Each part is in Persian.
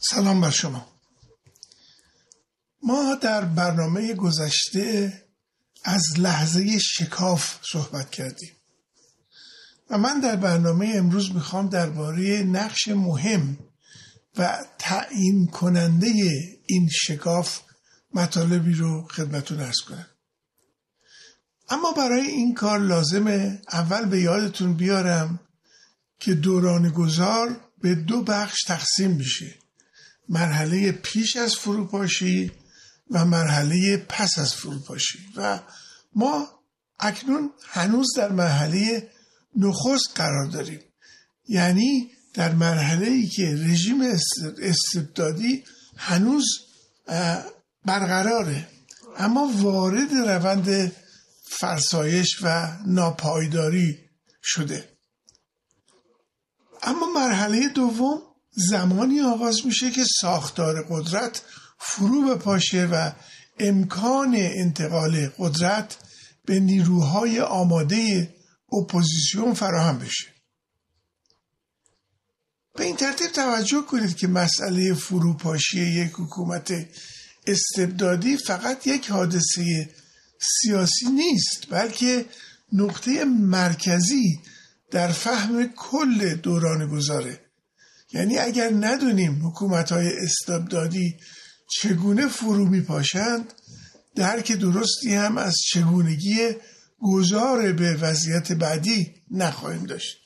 سلام بر شما. ما در برنامه گذشته از لحظه شکاف صحبت کردیم و من در برنامه امروز میخوام درباره نقش مهم و تعیین کننده این شکاف مطالبی رو خدمتتون عرض کنم. اما برای این کار لازمه اول به یادتون بیارم که دوران گذار به دو بخش تقسیم میشه: مرحله پیش از فروپاشی و مرحله پس از فروپاشی، و ما اکنون هنوز در مرحله نخست قرار داریم، یعنی در مرحله‌ای که رژیم استبدادی هنوز برقراره اما وارد روند فرسایش و ناپایداری شده. اما مرحله دوم زمانی آغاز میشه که ساختار قدرت فرو بپاشه و امکان انتقال قدرت به نیروهای آماده اپوزیسیون فراهم بشه. به این ترتیب توجه کنید که مسئله فروپاشی یک حکومت استبدادی فقط یک حادثه سیاسی نیست، بلکه نقطه مرکزی در فهم کل دوران گذاره. یعنی اگر ندونیم حکومت‌های استبدادی چگونه فرو میپاشند، درک درستی هم از چگونگی گذار به وضعیت بعدی نخواهیم داشت.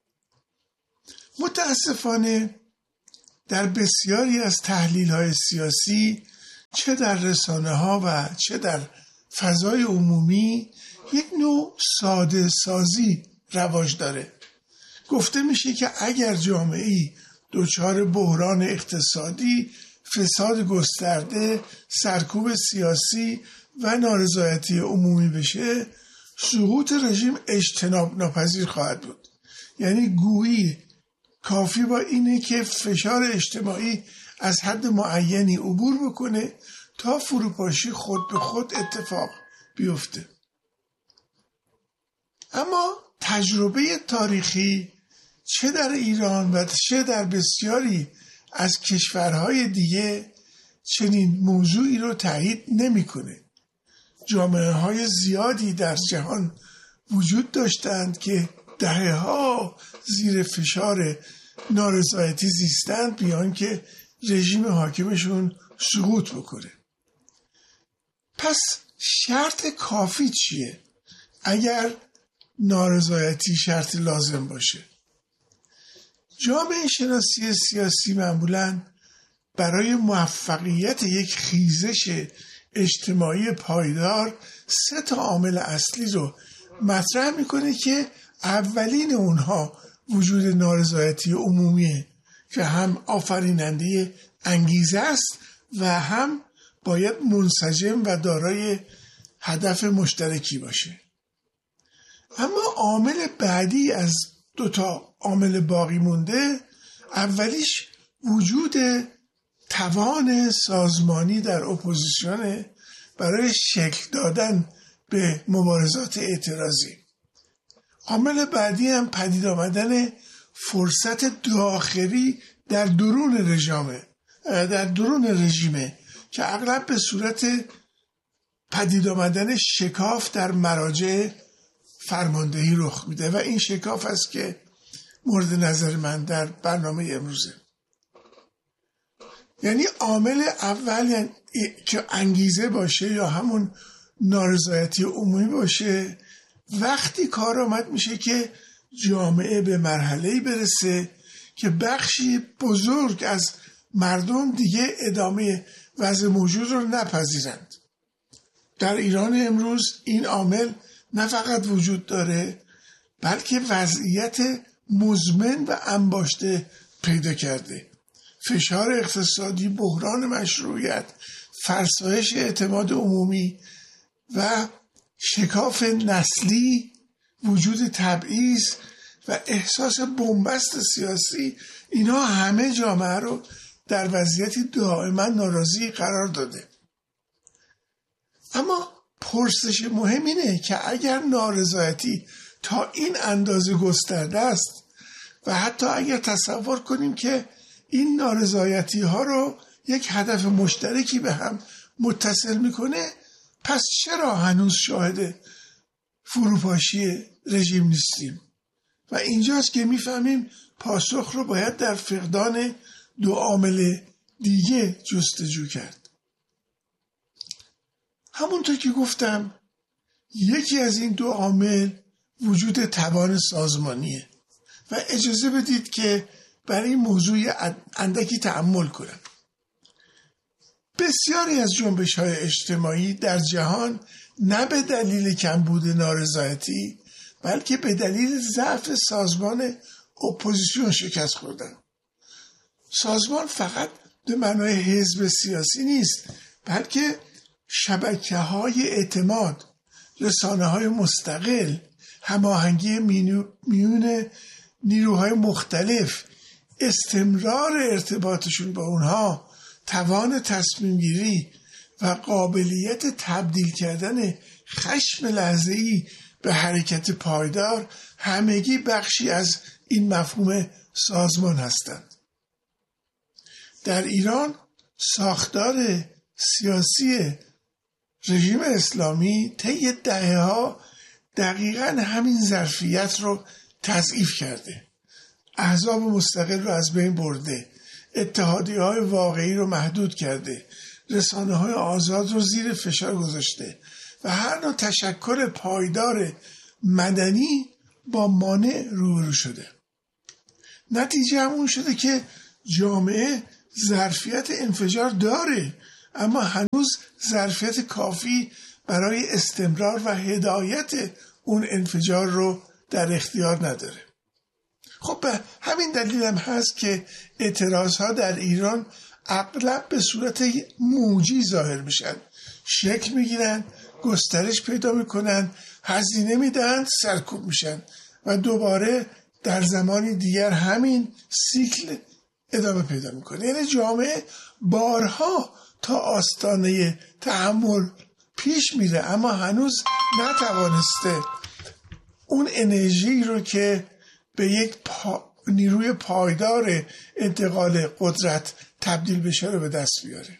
متاسفانه در بسیاری از تحلیل‌های سیاسی، چه در رسانه‌ها و چه در فضای عمومی، یک نوع ساده سازی رواج داره. گفته میشه که اگر جامعه‌ای دچار بحران اقتصادی، فساد گسترده، سرکوب سیاسی و نارضایتی عمومی بشه، سقوط رژیم اجتناب ناپذیر خواهد بود. یعنی گویی کافی با اینه که فشار اجتماعی از حد معینی عبور بکنه تا فروپاشی خود به خود اتفاق بیفته. اما تجربه تاریخی چه در ایران و چه در بسیاری از کشورهای دیگه چنین موضوعی رو تایید نمی‌کنه. جامعه‌های زیادی در جهان وجود داشتند که دهه‌ها زیر فشار نارضایتی زیستند بیان که رژیم حاکمشون سقوط بکنه. پس شرط کافی چیه اگر نارضایتی شرط لازم باشه؟ جامعه شناسی سیاسی معمولاً برای موفقیت یک خیزش اجتماعی پایدار 3 عامل اصلی رو مطرح میکنه که اولین اونها وجود نارضایتی عمومیه که هم آفریننده انگیزه است و هم باید منسجم و دارای هدف مشترکی باشه. اما عامل بعدی از 2 عامل باقی مونده، اولیش وجود توان سازمانی در اپوزیسیون برای شکل دادن به مبارزات اعتراضی. عامل بعدی هم پدید آمدن فرصت داخلی در درون رژیمه که اغلب به صورت پدید آمدن شکاف در مراجع فرماندهی رخ میده و این شکاف است که مورد نظر من در برنامه امروزه. یعنی عامل اول یعنی که انگیزه باشه یا همون نارضایتی عمومی باشه، وقتی کار آمد میشه که جامعه به مرحله‌ای برسه که بخشی بزرگ از مردم دیگه ادامه وضع موجود رو نپذیرند. در ایران امروز این عامل نه فقط وجود داره، بلکه وضعیت مزمن و انباشته پیدا کرده. فشار اقتصادی، بحران مشروعیت، فرسایش اعتماد عمومی و شکاف نسلی، وجود تبعیض و احساس بنبست سیاسی، اینا همه جامعه رو در وضعیتی دائما ناراضی قرار داده. اما پرسش مهم اینه که اگر نارضایتی تا این اندازه گسترده است و حتی اگر تصور کنیم که این نارضایتی ها رو یک هدف مشترکی به هم متصل میکنه، پس چرا هنوز شاهد فروپاشی رژیم نیستیم؟ و اینجاست که میفهمیم پاسخ رو باید در فقدان دو عامل دیگه جستجو کرد. همونطور که گفتم یکی از این دو عامل وجود توان سازمانیه و اجازه بدید که برای این موضوع اندکی تأمل کنم. بسیاری از جنبش‌های اجتماعی در جهان نه به دلیل کمبود نارضایتی بلکه به دلیل ضعف سازمان اپوزیسیون شکست خوردن. سازمان فقط به معنای حزب سیاسی نیست، بلکه شبکه‌های اعتماد، رسانه‌های مستقل، هماهنگی میون نیروهای مختلف، استمرار ارتباطشون با اونها، توان تصمیم گیری و قابلیت تبدیل کردن خشم لحظه‌ای به حرکت پایدار همگی بخشی از این مفهوم سازمان هستند. در ایران ساختار سیاسی رژیم اسلامی طی دهه‌ها دقیقاً همین ظرفیت رو تضعیف کرده. احزاب مستقل رو از بین برده، اتحادیه‌های واقعی رو محدود کرده، رسانه‌های آزاد رو زیر فشار گذاشته و هر نوع تشکل پایدار مدنی با مانع روبرو شده. نتیجه همون شده که جامعه ظرفیت انفجار داره، اما هنوز ظرفیت کافی برای استمرار و هدایت اون انفجار رو در اختیار نداره. خب به همین دلیل هم هست که اعتراضها در ایران اغلب به صورت موجی ظاهر میشن، شکل میگیرن، گسترش پیدا میکنن، هزینه میدن، سرکوب میشن و دوباره در زمانی دیگر همین سیکل ادامه پیدا میکنه. یعنی جامعه بارها تا آستانه تحمل پیش میره اما هنوز نتوانسته اون انرژی رو که به یک نیروی پایدار انتقال قدرت تبدیل بشه رو به دست بیاره.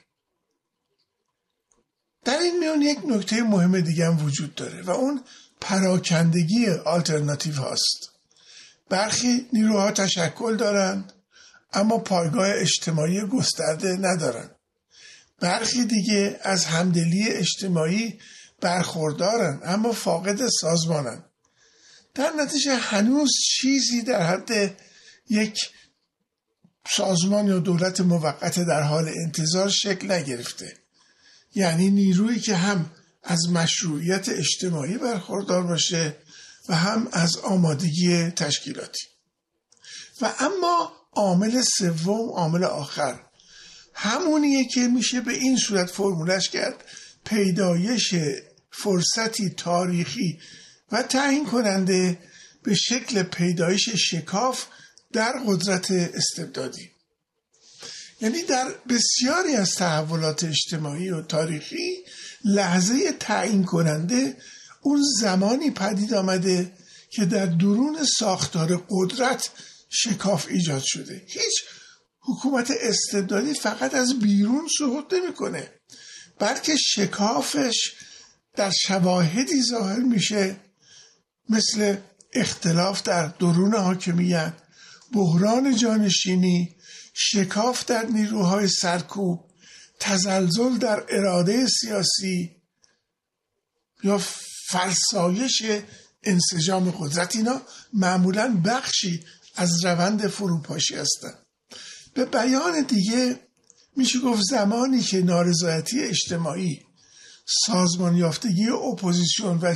در این میان یک نکته مهم دیگه هم وجود داره و اون پراکندگی آلترناتیو هاست. برخی نیروها تشکل دارند اما پایگاه اجتماعی گسترده ندارند. برخی دیگه از همدلی اجتماعی برخوردارند اما فاقد سازمانند. در نتیجه هنوز چیزی در حد یک سازمان یا دولت موقت در حال انتظار شکل نگرفته. یعنی نیرویی که هم از مشروعیت اجتماعی برخوردار باشه و هم از آمادگی تشکیلاتی. و اما عامل سوم، عامل آخر، همونیه که میشه به این صورت فرمولش کرد: پیدایش فرصتی تاریخی و تعیین کننده به شکل پیدایش شکاف در قدرت استبدادی. یعنی در بسیاری از تحولات اجتماعی و تاریخی لحظه تعیین کننده اون زمانی پدید آمده که در درون ساختار قدرت شکاف ایجاد شده. هیچ حکومت استبدادی فقط از بیرون سقوط نمی‌کنه، بلکه شکافش در شواهدی ظاهر میشه مثل اختلاف در درون حاکمیت، بحران جانشینی، شکاف در نیروهای سرکوب، تزلزل در اراده سیاسی یا فرسایش انسجام قدرت. اینا معمولاً بخشی از روند فروپاشی هستند. به بیان دیگه میشه گفت زمانی که نارضایتی اجتماعی، سازمان یافتگی اپوزیسیون و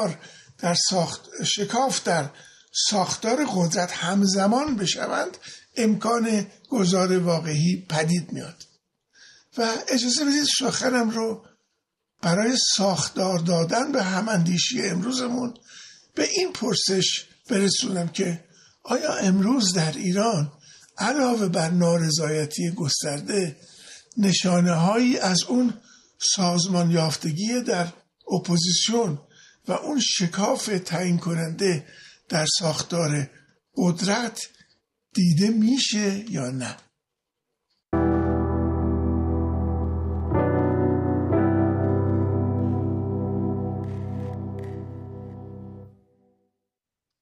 شکاف در ساختار قدرت همزمان بشوند، امکان گذار واقعی پدید میاد. و اجازه بدید سخنم رو برای ساختار دادن به هماندیشی امروزمون به این پرسش برسونم که آیا امروز در ایران علاوه بر نارضایتی گسترده نشانه هایی از اون سازمان یافتگی در اپوزیسیون و اون شکاف تعیین کننده در ساختار قدرت دیده میشه یا نه؟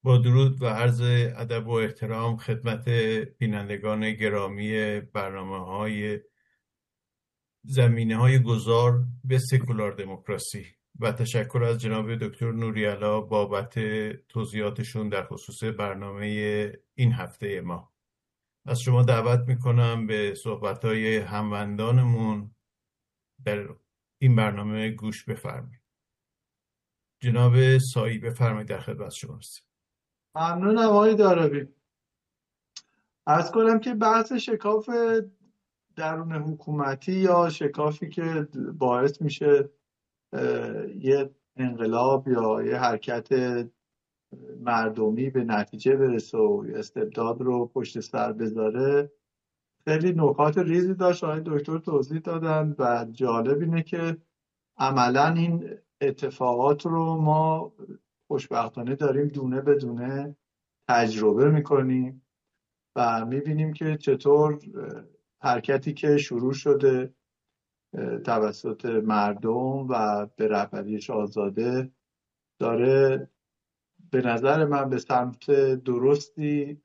با درود و عرض ادب و احترام خدمت بینندگان گرامی برنامه‌های زمینه‌های گذار به سکولار دموکراسی و تشکر از جناب دکتر نوری‌علا بابت توضیحاتشون در خصوص برنامه این هفته ما. از شما دعوت میکنم به صحبت‌های هموندانمون در این برنامه گوش بفرمایید. جناب سایی بفرمایید، در خدمت شما هستم. ممنونم آقای دارابی. عرض کنم که بحث شکاف درون حکومتی یا شکافی که باعث میشه یه انقلاب یا یه حرکت مردمی به نتیجه برسه و استبداد رو پشت سر بذاره خیلی نکات ریزی داشت، آقای دکتر توضیح دادن و جالب اینه که عملا این اتفاقات رو ما خوشبختانه داریم دونه به دونه تجربه میکنیم و میبینیم که چطور حرکتی که شروع شده توسط مردم و به رهبری شاهزاده داره به نظر من به سمت درستی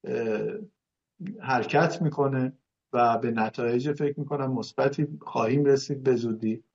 حرکت میکنه و به نتایج فکر میکنم مثبتی خواهیم رسید به زودی.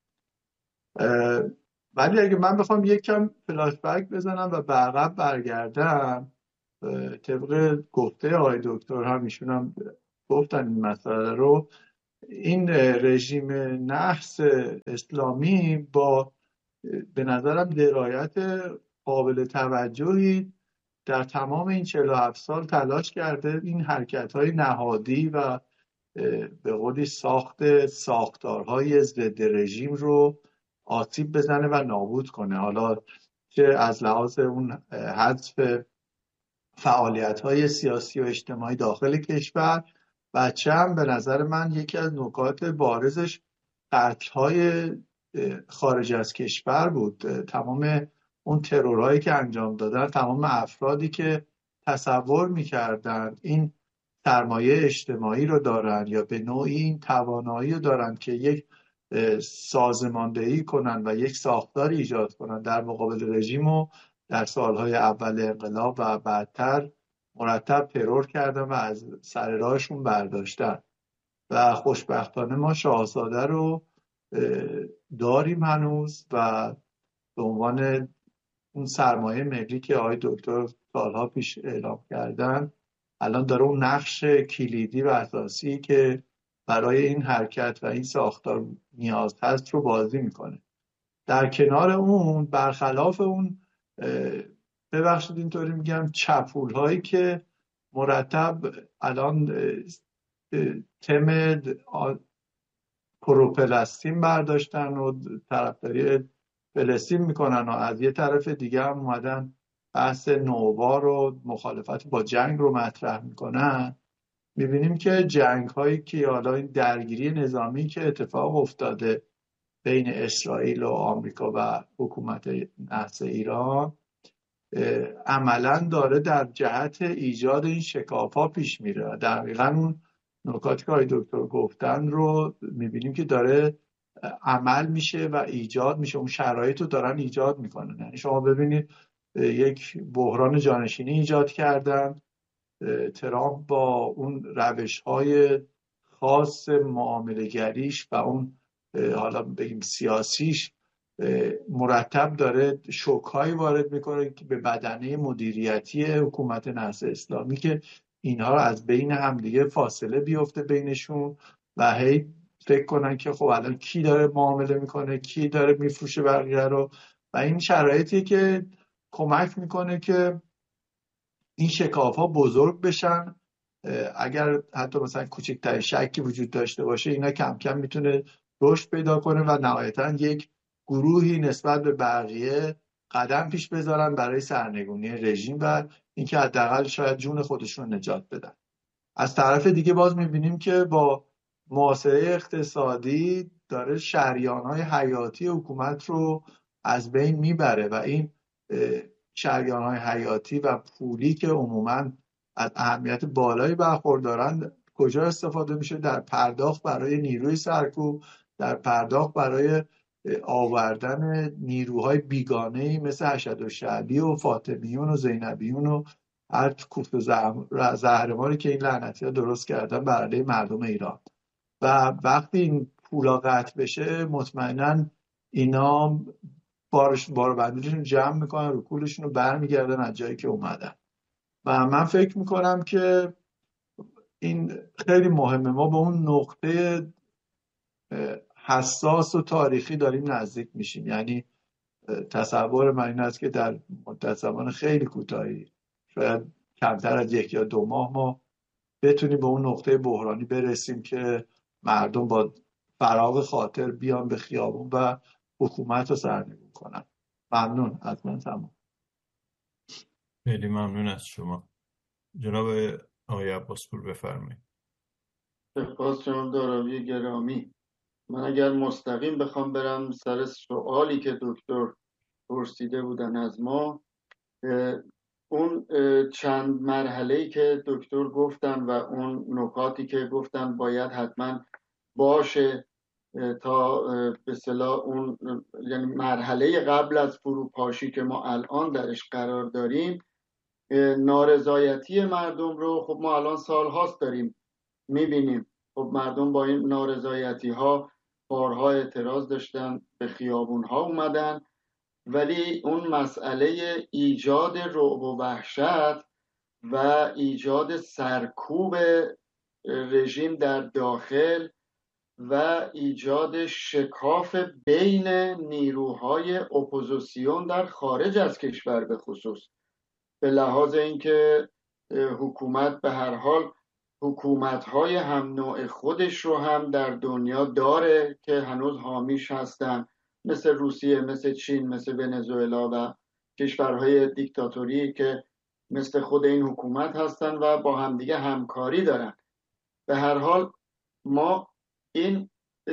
ولی اگه من بخوام یک کم فلاش بک بزنم و به عقب برگردم، طبق گفته آقای دکتر هم ایشون هم گفتن این مسئله رو، این رژیم نحس اسلامی با به نظرم درایت قابل توجهی در تمام این 47 سال تلاش کرده این حرکت‌های نهادی و به قولی ساختارهای ضد رژیم رو آسیب بزنه و نابود کنه، حالا که از لحاظ اون حذف فعالیت‌های سیاسی و اجتماعی داخل کشور و چه هم به نظر من یکی از نکات بارزش قتل‌های خارج از کشور بود. تمام اون ترورهایی که انجام دادن، تمام افرادی که تصور می‌کردن این سرمایه اجتماعی رو دارن یا به نوعی این توانایی رو دارن که یک سازماندهی کنن و یک ساختار ایجاد کنن در مقابل رژیم و در سالهای اول انقلاب و بعدتر مرتب ترور کردن و از سر راهشون برداشتن و خوشبختانه ما شاهزاده رو داریم هنوز و به عنوان اون سرمایه ملی که آقای دکتر سالها پیش اعلام کردن الان داره اون نقش کلیدی و اساسی که برای این حرکت و این ساختار نیاز هست رو بازی میکنه. در کنار اون برخلاف اون ببخشید اینطوری میگم چپول هایی که مرتب الان تم پروپلستین برداشتن و طرفداری فلسطین میکنن و از یه طرف دیگه هم اومدن بحث نوبار و مخالفت با جنگ رو مطرح میکنن، میبینیم که جنگ هایی که حالا این درگیری نظامی که اتفاق افتاده بین اسرائیل و آمریکا و حکومت نحس ایران عملا داره در جهت ایجاد این شکاف‌ها پیش میره. دقیقاً اون نکاتی که آقای دکتر گفتن رو میبینیم که داره عمل میشه و ایجاد میشه، اون شرایط رو دارن ایجاد میکنن. یعنی شما ببینید یک بحران جانشینی ایجاد کردن، ترامپ با اون روش‌های خاص معامله‌گریش و اون حالا بگیم سیاسیش مرتب داره شوک‌هایی وارد میکنه که به بدنه مدیریتی حکومت نحس اسلامی که اینها رو از بین همدیگه فاصله بیفته بینشون و هی فکر کنن که خب الان کی داره معامله میکنه، کی داره میفروشه بقیه رو، و این شرایطی که کمک میکنه که این شکاف‌ها بزرگ بشن. اگر حتی مثلا کوچکترین شکی وجود داشته باشه اینا کم کم میتونه رشد پیدا کنه و نهایتاً یک گروهی نسبت به بقیه قدم پیش بذارن برای سرنگونی رژیم و اینکه حداقل شاید جون خودشون نجات بدن. از طرف دیگه باز میبینیم که با محاصره اقتصادی داره شریان‌های حیاتی حکومت رو از بین میبره و این شریان‌های حیاتی و پولی که عموماً از اهمیت بالایی برخوردارن کجا استفاده میشه؟ در پرداخت برای نیروی سرکوب، در پرداخت برای آوردن نیروهای بیگانه‌ای مثل اشهدالشعبی و فاطمیون و زینبیون و هر کوفت و زهرماری که این لعنتی‌ها درست کردن بر علیه مردم ایران. و وقتی این پولا قطع بشه مطمئنا اینا باربندیشون جمع میکنن، رکولشون رو برمیگردن از جایی که اومدن. و من فکر میکنم که این خیلی مهمه. ما به اون نقطه حساس و تاریخی داریم نزدیک میشیم. یعنی تصور من این است که در مدت زمان خیلی کوتاهی، شاید کمتر از 1 یا 2 ماه، ما بتونیم به اون نقطه بحرانی برسیم که مردم با فراغ خاطر بیان به خیابون و حکومت رو سرنگون کنن. ممنون از من. تمام. خیلی ممنون از شما. جناب آقای عباسپور بفرمایید. سپاس جناب داراوی گرامی. من اگر مستقیم بخوام برم سر سوالی که دکتر پرسیده بودن از ما، اون چند مرحله‌ای که دکتر گفتن و اون نکاتی که گفتن باید حتما باشه تا به اصطلاح اون یعنی مرحله قبل از فروپاشی که ما الان درش قرار داریم، نارضایتی مردم رو خب ما الان سالهاست داریم میبینیم. خب مردم با این نارضایتی ها بارها اعتراض داشتن، به خیابون ها اومدن، ولی اون مسئله ایجاد رعب و وحشت و ایجاد سرکوب رژیم در داخل و ایجاد شکاف بین نیروهای اپوزیسیون در خارج از کشور به خصوص، به لحاظ اینکه حکومت به هر حال حکومت‌های هم نوع خودش رو هم در دنیا داره که هنوز حامیش هستن، مثل روسیه، مثل چین، مثل ونزوئلا و کشورهای دیکتاتوری که مثل خود این حکومت هستن و با همدیگه همکاری دارن. به هر حال ما این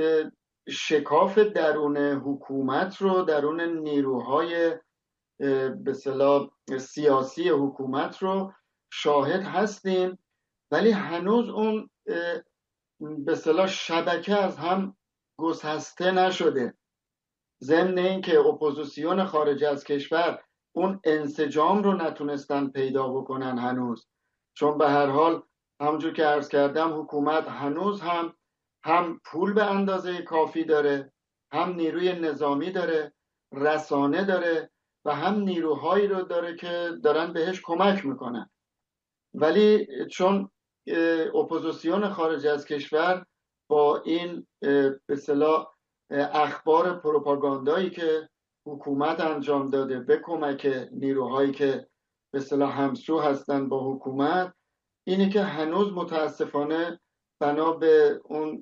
شکاف درون حکومت رو، درون نیروهای به اصطلاح سیاسی حکومت رو شاهد هستیم، ولی هنوز اون به اصطلاح شبکه از هم گسسته نشده. ضمن این که اپوزیسیون خارج از کشور اون انسجام رو نتونستن پیدا بکنن هنوز، چون به هر حال همونجور که عرض کردم حکومت هنوز هم پول به اندازه کافی داره، هم نیروی نظامی داره، رسانه داره و هم نیروهایی رو داره که دارن بهش کمک میکنن. ولی چون اپوزیسیون خارج از کشور با این به اصطلاح اخبار پروپاگاندایی که حکومت انجام داده به کمک نیروهایی که به اصطلاح همسو هستن با حکومت، اینه که هنوز متاسفانه بنا به اون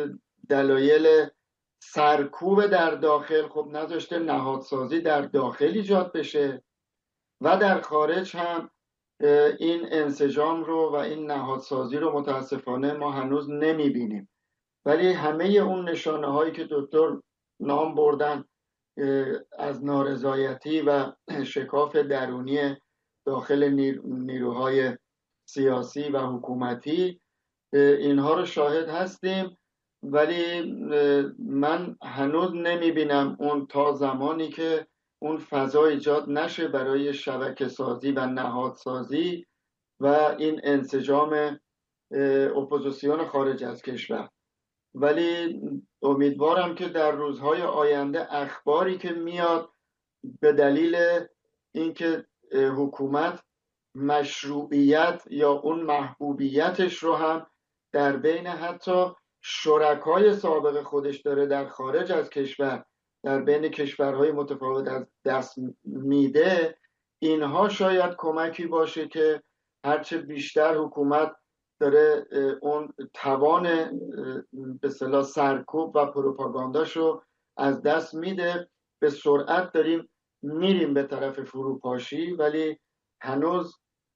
دلایل سرکوب در داخل خب نذاشته نهادسازی در داخل ایجاد بشه و در خارج هم این انسجام رو و این نهادسازی رو متاسفانه ما هنوز نمیبینیم. ولی همه اون نشانه هایی که دکتر نام بردن از نارضایتی و شکاف درونی داخل نیروهای سیاسی و حکومتی، اینها رو شاهد هستیم. ولی من هنوز نمیبینم اون تا زمانی که اون فضا ایجاد نشه برای شبکه سازی و نهادسازی و این انسجام اپوزیسیون خارج از کشور. ولی امیدوارم که در روزهای آینده اخباری که میاد به دلیل اینکه حکومت مشروعیت یا اون محبوبیتش رو هم در بین حتی شرکای سابق خودش داره در خارج از کشور، در بین کشورهای متفاوت از دست میده، اینها شاید کمکی باشه که هرچه بیشتر حکومت داره اون توان به اصطلاح سرکوب و پروپاگانداشو از دست میده. به سرعت داریم میریم به طرف فروپاشی، ولی هنوز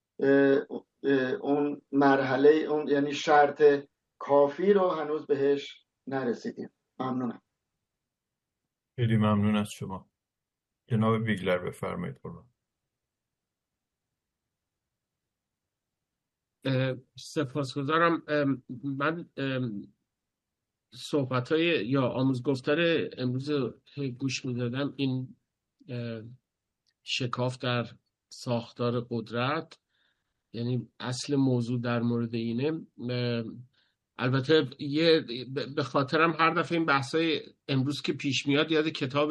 اون مرحله اون یعنی شرط کافی رو هنوز بهش نرسیدیم. ممنونم. خیلی ممنون از شما. جناب بیگلر بفرمایید. سپاسگزارم. من صحبت‌های یا آموزگفتار امروز گوش می‌دادم، این شکاف در ساختار قدرت، یعنی اصل موضوع در مورد اینه. البته به خاطرم هر دفعه این بحثای امروز که پیش میاد یاد کتاب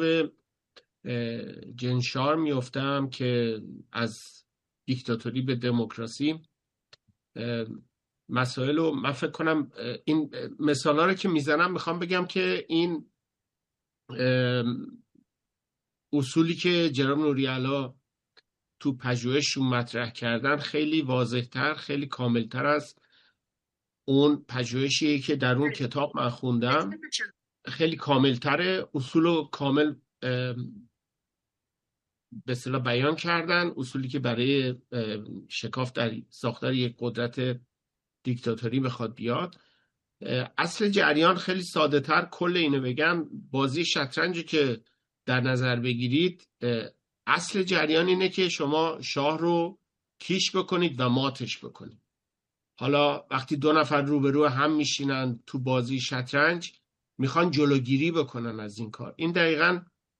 جنشار میافتم که از دیکتاتوری به دموکراسی مسائل رو من فکر کنم این مثالا رو که میزنم میخوام بگم که این اصولی که جناب نوری‌علا تو پژوهششون مطرح کردن خیلی واضح‌تر، خیلی کاملتر از اون پژوهشی که در اون کتاب من خوندم. خیلی کاملتره، اصول رو کامل به اصطلاح بیان کردن، اصولی که برای شکاف در ساختار یک قدرت دیکتاتوری بخواد بیاد. اصل جریان خیلی ساده تر، کل اینو بگم، بازی شطرنجی که در نظر بگیرید، اصل جریان اینه که شما شاه رو کیش بکنید و ماتش بکنید. حالا وقتی دو نفر روبرو هم میشینن تو بازی شطرنج، میخوان جلوگیری بکنن از این کار. این دقیقاً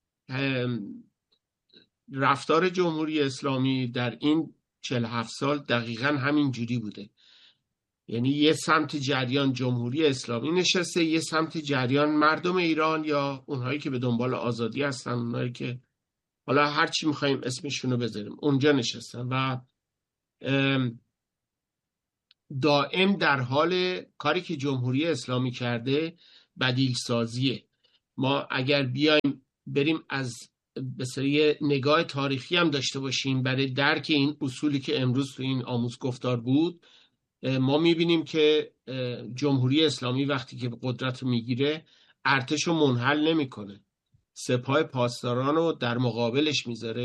رفتار جمهوری اسلامی در این 47 سال دقیقاً همین جوری بوده. یعنی یه سمت جریان جمهوری اسلامی نشسته، یه سمت جریان مردم ایران یا اونهایی که به دنبال آزادی هستن، اونهایی که حالا هر چی میخوایم اسمشونو بذاریم اونجا نشستن و دائم در حال کاری که جمهوری اسلامی کرده بدیل سازیه. ما اگر بیایم بریم از بسیاری نگاه تاریخی هم داشته باشیم برای درک این اصولی که امروز تو این آموزگفتار بود، ما میبینیم که جمهوری اسلامی وقتی که قدرت رو میگیره ارتش رو منحل نمیکنه، سپاه پاسداران رو در مقابلش میذاره